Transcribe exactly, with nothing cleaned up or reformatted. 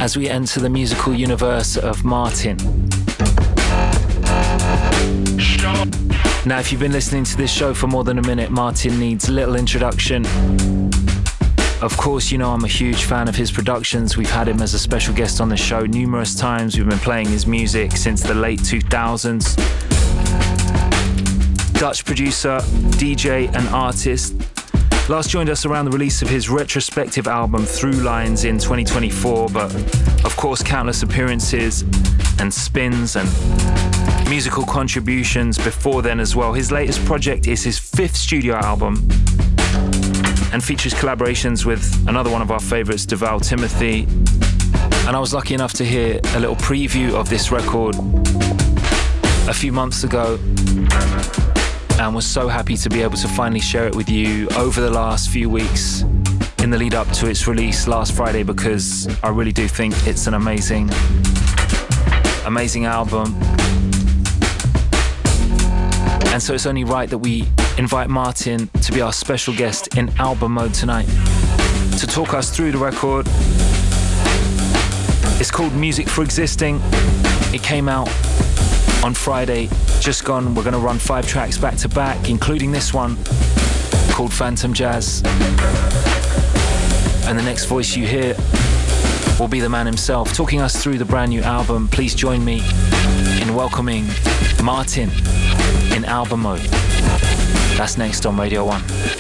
as we enter the musical universe of Martin. Now, if you've been listening to this show for more than a minute, Martin needs little introduction. Of course, you know I'm a huge fan of his productions. We've had him as a special guest on the show numerous times. We've been playing his music since the late two thousands. Dutch producer, D J and artist. Last joined us around the release of his retrospective album Through Lines in twenty twenty-four, but of course countless appearances and spins and musical contributions before then as well. His latest project is his fifth studio album and features collaborations with another one of our favourites, Deval Timothy. And I was lucky enough to hear a little preview of this record a few months ago and was so happy to be able to finally share it with you over the last few weeks in the lead up to its release last Friday, because I really do think it's an amazing, amazing album. And so it's only right that we invite Martin to be our special guest in album mode tonight to talk us through the record. It's called Music for Existing. It came out on Friday, just gone. We're going to run five tracks back to back, including this one called Phantom Jazz. And the next voice you hear will be the man himself talking us through the brand new album. Please join me in welcoming Martin in album mode. That's next on Radio one.